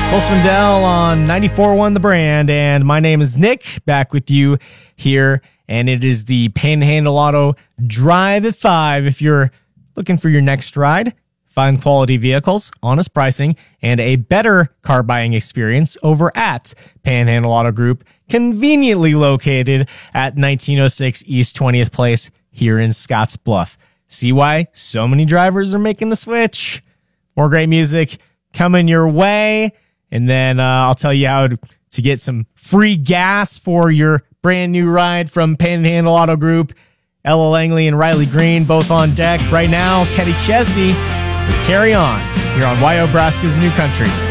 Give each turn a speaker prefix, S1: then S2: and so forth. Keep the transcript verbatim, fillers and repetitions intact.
S1: Cole Swindell on ninety-four point one The Brand, and my name is Nick, back with you here, and it is the Panhandle Auto Drive at five. If you're looking for your next ride, find quality vehicles, honest pricing, and a better car buying experience over at Panhandle Auto Group, conveniently located at nineteen oh six East twentieth Place here in Scotts Bluff. See why so many drivers are making the switch? More great music coming your way. And then uh, I'll tell you how to, to get some free gas for your brand new ride from Panhandle Auto Group. Ella Langley and Riley Green both on deck right now. Kenny Chesney with Carry On here on Wyobraska's New Country.